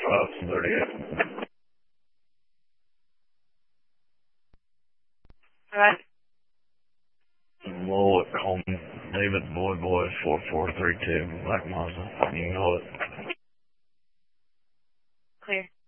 38. Alright. Low at Coleman. David Boy 4432. Black Mazda. You can hold it. Clear.